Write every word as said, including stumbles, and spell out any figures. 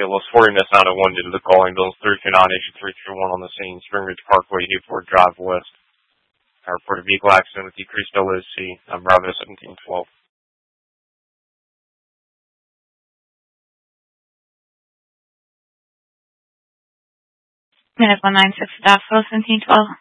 Yeah, Los forty Miss nine oh one due to the calling. Bills three two nine, issue three two one on the scene. Spring Ridge Parkway, Newport Drive West. I report a vehicle accident with decreased L O C. I'm Bravo seventeen twelve. Minute one nine six, Daffodil seventeen twelve.